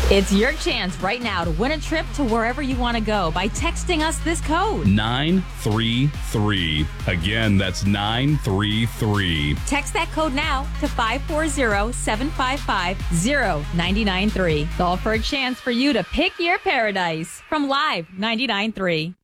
It's your chance right now to win a trip to wherever you want to go by texting us this code. 933. Again, that's 933. Text that code now to 540-755-0993. Call for a chance for you to pick your paradise from Live 99.3.